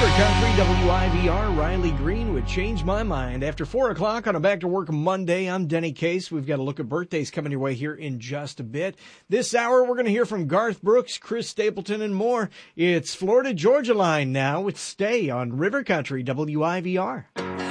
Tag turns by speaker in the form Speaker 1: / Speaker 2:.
Speaker 1: River Country, WIVR, Riley Green would change my mind. After 4 o'clock on a Back to Work Monday, I'm Denny Case. We've got a look at birthdays coming your way here in just a bit. This hour, we're going to hear from Garth Brooks, Chris Stapleton, and more. It's Florida Georgia Line now with Stay on River Country, WIVR.